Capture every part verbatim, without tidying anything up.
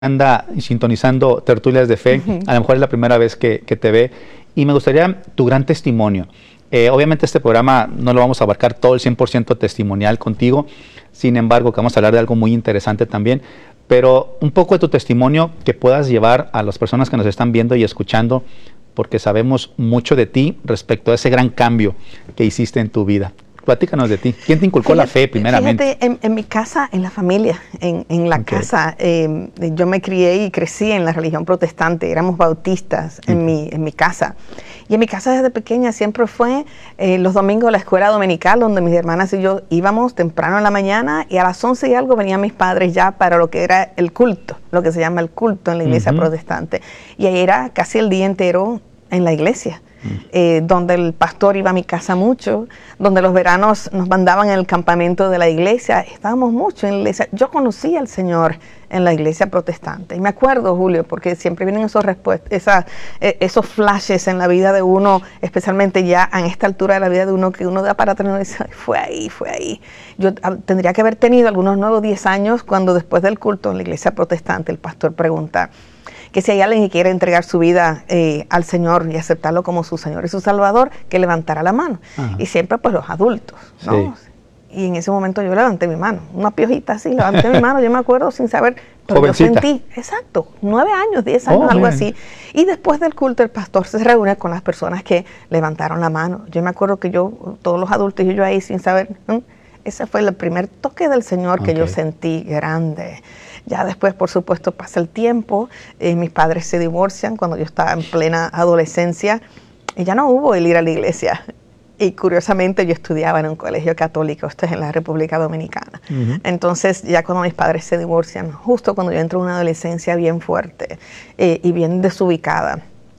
anda sintonizando Tertulias de Fe, uh-huh. a lo mejor es la primera vez que, que te ve, y me gustaría tu gran testimonio. Eh, obviamente este programa no lo vamos a abarcar todo el cien por ciento testimonial contigo, sin embargo que vamos a hablar de algo muy interesante también, pero un poco de tu testimonio que puedas llevar a las personas que nos están viendo y escuchando, porque sabemos mucho de ti respecto a ese gran cambio que hiciste en tu vida. Platícanos de ti. ¿Quién te inculcó fíjate, la fe primeramente? Fíjate, en, en mi casa, en la familia, en, en la okay. casa, eh, yo me crié y crecí en la religión protestante, éramos bautistas en, okay. mi, en mi casa. Y en mi casa desde pequeña siempre fue eh, los domingos a la escuela dominical, donde mis hermanas y yo íbamos temprano en la mañana y a las once y algo venían mis padres ya para lo que era el culto, lo que se llama el culto en la iglesia uh-huh. protestante. Y ahí era casi el día entero en la iglesia. Eh, donde el pastor iba a mi casa mucho, donde los veranos nos mandaban en el campamento de la iglesia, estábamos mucho en la iglesia. Yo conocí al Señor en la iglesia protestante, y me acuerdo, Julio, porque siempre vienen esos, esa, eh, esos flashes en la vida de uno, especialmente ya en esta altura de la vida de uno, que uno da para tener y dice, fue ahí, fue ahí. Yo a, tendría que haber tenido algunos nuevos diez años cuando después del culto en la iglesia protestante el pastor pregunta que si hay alguien que quiere entregar su vida eh, al Señor y aceptarlo como su Señor y su Salvador, que levantara la mano. Ajá. Y siempre pues los adultos, ¿no? Sí. Y en ese momento yo levanté mi mano, una piojita así, levanté mi mano, yo me acuerdo sin saber, pero Jovencita. Yo sentí, exacto, nueve años, diez años, oh, algo bien. Así. Y después del culto el pastor se reúne con las personas que levantaron la mano. Yo me acuerdo que yo, todos los adultos y yo ahí sin saber, ¿eh? Ese fue el primer toque del Señor okay. que yo sentí grande. Ya después, por supuesto, pasa el tiempo, eh, mis padres se divorcian cuando yo estaba en plena adolescencia y ya no hubo el ir a la iglesia. Y curiosamente yo estudiaba en un colegio católico, esto es en la República Dominicana. Uh-huh. Entonces ya cuando mis padres se divorcian, justo cuando yo entro en una adolescencia bien fuerte eh, y bien desubicada,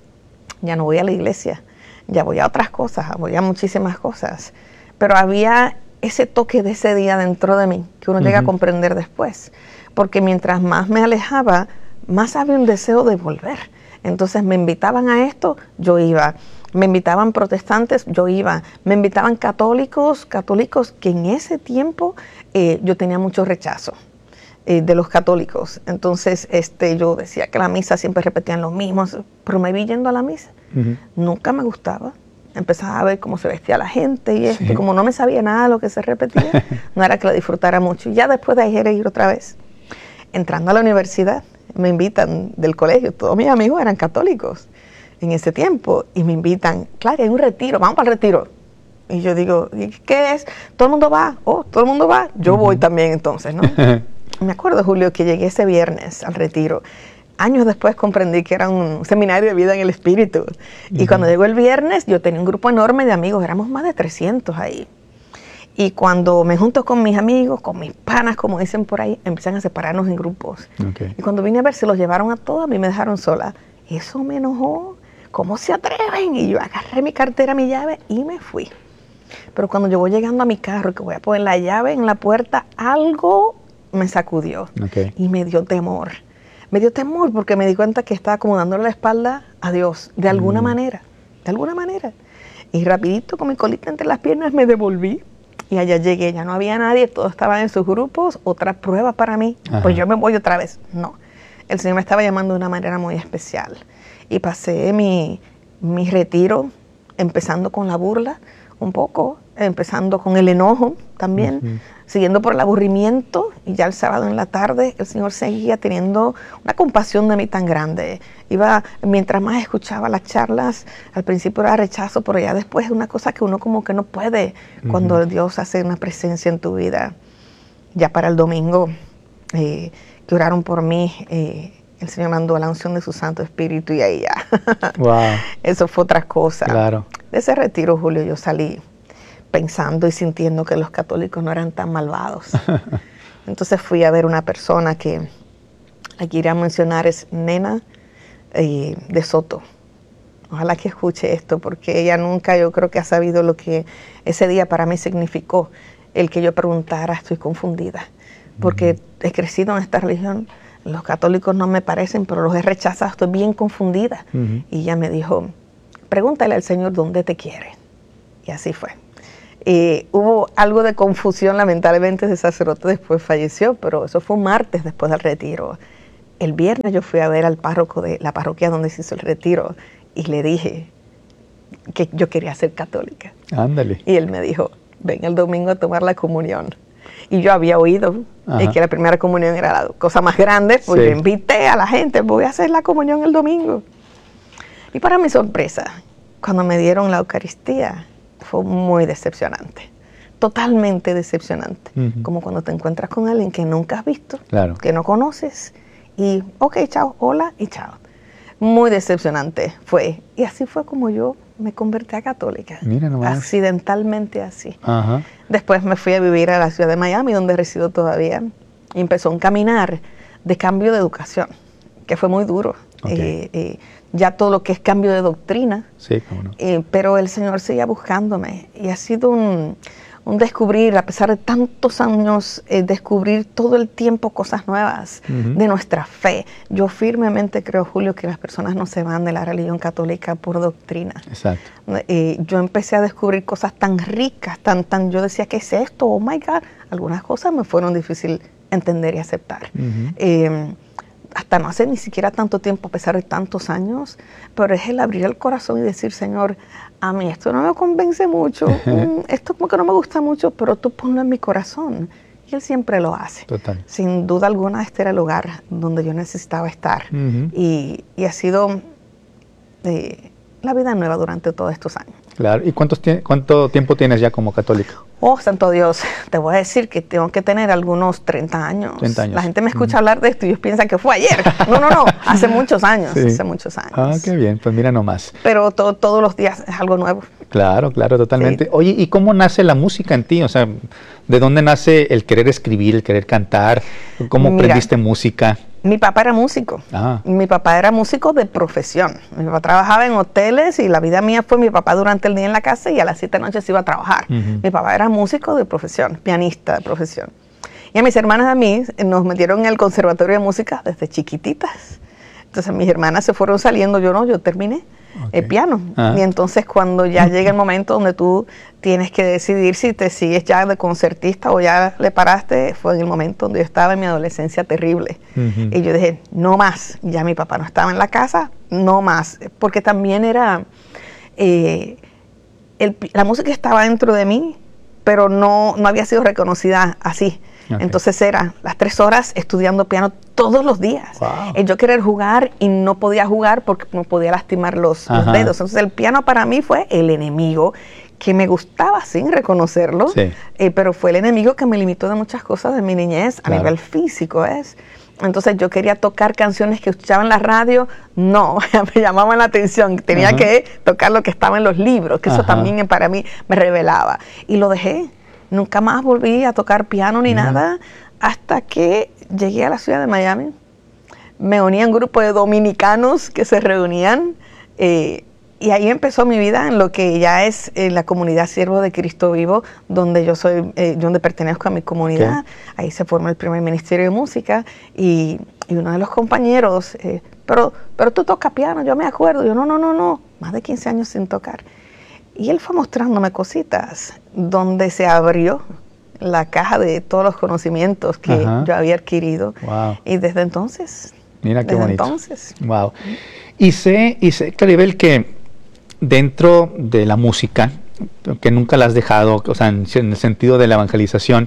ya no voy a la iglesia, ya voy a otras cosas, voy a muchísimas cosas. Pero había ese toque de ese día dentro de mí que uno uh-huh. llega a comprender después. Porque mientras más me alejaba, más había un deseo de volver. Entonces me invitaban a esto, yo iba. Me invitaban protestantes, yo iba. Me invitaban católicos, católicos que en ese tiempo eh, yo tenía mucho rechazo eh, de los católicos. Entonces este, yo decía que la misa siempre repetían lo mismo, pero me vi yendo a la misa. Uh-huh. Nunca me gustaba. Empezaba a ver cómo se vestía la gente y esto. Sí. Como no me sabía nada de lo que se repetía, no era que lo disfrutara mucho. Y ya después de ahí era ir otra vez. Entrando a la universidad, me invitan del colegio, todos mis amigos eran católicos en ese tiempo, y me invitan, claro, hay un retiro, vamos para el retiro. Y yo digo, ¿qué es? ¿Todo el mundo va? Oh, ¿todo el mundo va? Yo uh-huh. voy también entonces, ¿no? Me acuerdo, Julio, que llegué ese viernes al retiro. Años después comprendí que era un seminario de vida en el Espíritu. Uh-huh. Y cuando llegó el viernes, yo tenía un grupo enorme de amigos, éramos más de trescientos ahí. Y cuando me junto con mis amigos, con mis panas, como dicen por ahí, empiezan a separarnos en grupos. Okay. Y cuando vine a ver, se los llevaron a todos, a mí me dejaron sola. Eso me enojó. ¿Cómo se atreven? Y yo agarré mi cartera, mi llave y me fui. Pero cuando yo voy llegando a mi carro y que voy a poner la llave en la puerta, algo me sacudió. Okay. Y me dio temor. Me dio temor porque me di cuenta que estaba como dándole la espalda a Dios, de alguna mm. manera. De alguna manera. Y rapidito, con mi colita entre las piernas, me devolví. Y allá llegué, ya no había nadie, todos estaban en sus grupos, otra prueba para mí, Ajá. pues yo me voy otra vez. No, el Señor me estaba llamando de una manera muy especial. Y pasé mi, mi retiro, empezando con la burla, un poco, empezando con el enojo también, uh-huh. siguiendo por el aburrimiento, y ya el sábado en la tarde el Señor seguía teniendo una compasión de mí tan grande. Iba, mientras más escuchaba las charlas, al principio era rechazo, pero ya después es una cosa que uno como que no puede uh-huh. cuando Dios hace una presencia en tu vida. Ya para el domingo, eh, que oraron por mí, eh, el Señor mandó la unción de su Santo Espíritu y ahí ya. Wow. Eso fue otra cosa. Claro. De ese retiro, Julio, yo salí pensando y sintiendo que los católicos no eran tan malvados. Entonces fui a ver una persona que aquí iría a mencionar, es Nena eh, de Soto. Ojalá que escuche esto, porque ella nunca, yo creo que ha sabido lo que ese día para mí significó, el que yo preguntara, estoy confundida, porque uh-huh. he crecido en esta religión, los católicos no me parecen, pero los he rechazado, estoy bien confundida. Uh-huh. Y ella me dijo, pregúntale al Señor dónde te quiere. Y así fue. Eh, hubo algo de confusión, lamentablemente ese sacerdote después falleció, pero eso fue un martes después del retiro. el viernes yo fui a ver al párroco de la parroquia donde se hizo el retiro y le dije que yo quería ser católica. Ándale. Y él me dijo, ven el domingo a tomar la comunión. Y yo había oído eh, que la primera comunión era la cosa más grande, pues sí. Yo invité a la gente, voy a hacer la comunión el domingo. Y para mi sorpresa, cuando me dieron la Eucaristía, fue muy decepcionante, totalmente decepcionante. Uh-huh. Como cuando te encuentras con alguien que nunca has visto, claro. Que no conoces, y ok, chao, hola y chao. Muy decepcionante fue. Y así fue como yo me convertí a católica. Mira nomás. Accidentalmente así. Uh-huh. Después me fui a vivir a la ciudad de Miami, donde resido todavía, y empezó un caminar de cambio de educación, que fue muy duro. Okay. Eh, eh, ya todo lo que es cambio de doctrina. Sí, cómo no. Eh, pero el Señor seguía buscándome y ha sido un, un descubrir, a pesar de tantos años, eh, descubrir todo el tiempo cosas nuevas uh-huh. de nuestra fe. Yo firmemente creo, Julio, que las personas no se van de la religión católica por doctrina. Exacto. Eh, yo empecé a descubrir cosas tan ricas, tan, tan, yo decía, ¿qué es esto? Oh my God. Algunas cosas me fueron difíciles entender y aceptar. Uh-huh. Eh, hasta no hace ni siquiera tanto tiempo, a pesar de tantos años, pero es el abrir el corazón y decir, Señor, a mí esto no me convence mucho, esto como que no me gusta mucho, pero tú ponlo en mi corazón. Y Él siempre lo hace. Total. Sin duda alguna, este era el lugar donde yo necesitaba estar. Uh-huh. y, y ha sido eh, la vida nueva durante todos estos años. Claro. ¿Y cuántos cuánto tiempo tienes ya como católica? Oh, santo Dios, te voy a decir que tengo que tener algunos treinta años. treinta años. La gente me escucha uh-huh. hablar de esto y ellos piensan que fue ayer. No, no, no, hace muchos años, sí. hace muchos años. Ah, qué bien, pues mira nomás. Pero to- todos los días es algo nuevo. Claro, claro, totalmente. Sí. Oye, ¿y cómo nace la música en ti? O sea, ¿de dónde nace el querer escribir, el querer cantar? ¿Cómo Mira, aprendiste música? Mi papá era músico. Ah. Mi papá era músico de profesión. Mi papá trabajaba en hoteles y la vida mía fue mi papá durante el día en la casa y a las siete de la noche se iba a trabajar. Uh-huh. Mi papá era músico de profesión, pianista de profesión. Y a mis hermanas y a mí nos metieron en el conservatorio de música desde chiquititas. Entonces mis hermanas se fueron saliendo, yo no, yo terminé. Okay. El piano. Ah. Y entonces cuando ya llega el momento donde tú tienes que decidir si te sigues ya de concertista o ya le paraste, fue en el momento donde yo estaba en mi adolescencia terrible. Uh-huh. Y yo dije, no más. Ya mi papá no estaba en la casa, no más. Porque también era, eh, el, la música estaba dentro de mí, pero no, no había sido reconocida así. Okay. Entonces era las tres horas estudiando piano todos los días. Wow. El yo querer jugar y no podía jugar porque no podía lastimar los, los dedos. Entonces el piano para mí fue el enemigo que me gustaba sin reconocerlo, sí. eh, pero fue el enemigo que me limitó de muchas cosas de mi niñez a claro. nivel físico. ¿es? Entonces yo quería tocar canciones que escuchaba en la radio, no, me llamaban la atención. Tenía uh-huh. que tocar lo que estaba en los libros, que uh-huh. eso también para mí me revelaba. Y lo dejé. Nunca más volví a tocar piano ni yeah. nada hasta que llegué a la ciudad de Miami. Me uní a un grupo de dominicanos que se reunían eh, y ahí empezó mi vida en lo que ya es eh, la comunidad Siervo de Cristo Vivo, donde yo soy, eh, donde pertenezco a mi comunidad. Okay. Ahí se forma el primer ministerio de música y, y uno de los compañeros, eh, pero, pero tú tocas piano, yo me acuerdo. Yo no, no, no, no, más de quince años sin tocar. Y él fue mostrándome cositas donde se abrió la caja de todos los conocimientos que Ajá. yo había adquirido. Wow. Y desde entonces, Mira qué desde bonito. entonces. Wow. Y sé, y sé, Claribel, que dentro de la música, que nunca la has dejado, o sea, en, en el sentido de la evangelización,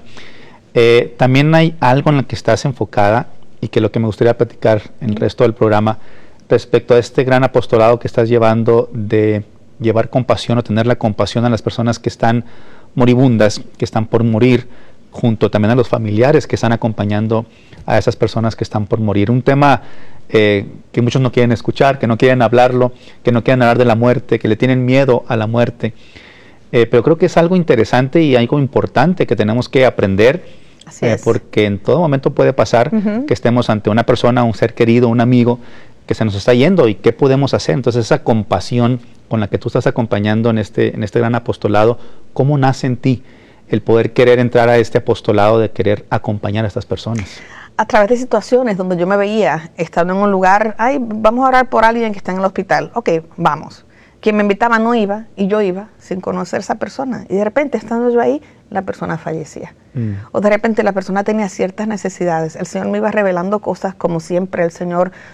eh, también hay algo en lo que estás enfocada y que lo que me gustaría platicar en el resto del programa respecto a este gran apostolado que estás llevando de llevar compasión o tener la compasión a las personas que están moribundas, que están por morir, junto también a los familiares que están acompañando a esas personas que están por morir. Un tema eh, que muchos no quieren escuchar, que no quieren hablarlo, que no quieren hablar de la muerte, que le tienen miedo a la muerte. Eh, pero creo que es algo interesante y algo importante que tenemos que aprender, eh, porque en todo momento puede pasar uh-huh. que estemos ante una persona, un ser querido, un amigo, que se nos está yendo y qué podemos hacer. Entonces esa compasión con la que tú estás acompañando en este, en este gran apostolado, ¿cómo nace en ti el poder querer entrar a este apostolado de querer acompañar a estas personas? A través de situaciones donde yo me veía estando en un lugar, ay, vamos a orar por alguien que está en el hospital. Ok, vamos. Quien me invitaba no iba y yo iba sin conocer a esa persona. Y de repente, estando yo ahí, la persona fallecía. Mm. O de repente la persona tenía ciertas necesidades. El Señor me iba revelando cosas, como siempre el Señor